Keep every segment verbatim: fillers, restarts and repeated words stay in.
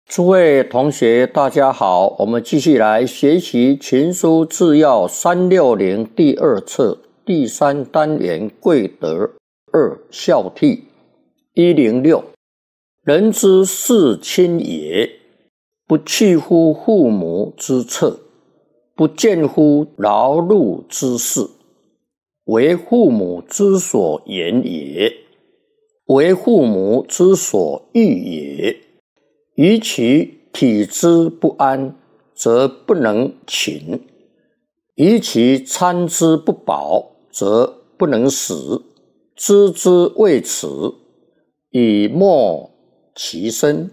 诸位同学大家好，我们继续来学习群书治要三六零第二册第三单元贵德二孝悌一零六。人之视亲也，不去乎父母之侧，不见乎劳碌之事，为父母之所言也，为父母之所欲也。于其体之不安，则不能寝；于其餐之不饱，则不能食。知之谓耻，以莫其身。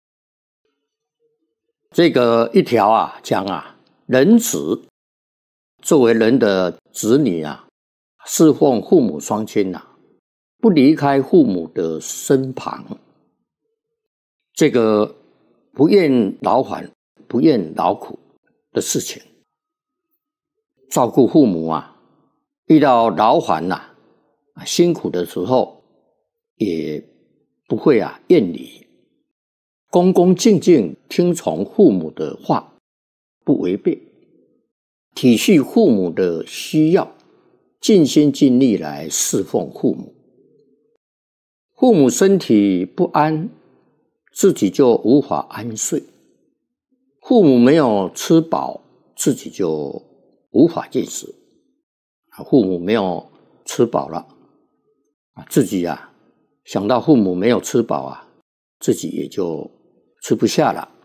这个一条啊，讲啊，人子作为人的子女啊，侍奉父母双亲啊，不离开父母的身旁。这个不厌劳烦、不厌劳苦的事情，照顾父母啊，遇到劳烦呐、啊、辛苦的时候，也不会啊厌离，恭恭敬敬听从父母的话，不违背，体恤父母的需要，尽心尽力来侍奉父母。父母身体不安，自己就无法安睡；父母没有吃饱，自己就无法进食；父母没有吃饱了，自己啊想到父母没有吃饱啊，自己也就吃不下了。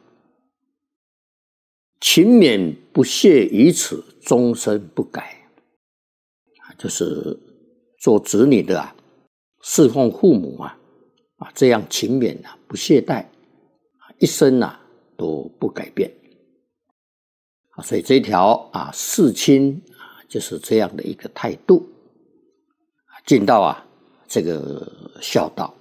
勤勉不懈于此，终身不改。就是做子女的啊，侍奉父母啊。啊，这样勤勉啊，不懈怠，一生啊都不改变。啊，所以这条啊视亲啊，就是这样的一个态度，尽到啊这个孝道。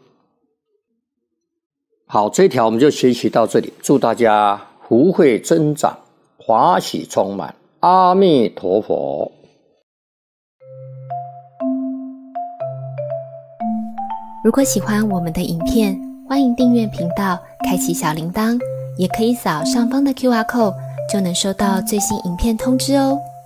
好，这条我们就学习到这里，祝大家福慧增长，华喜充满。阿弥陀佛。 如果喜欢我们的影片，欢迎订阅频道，开启小铃铛，也可以扫上方的 Q R code， 就能收到最新影片通知哦。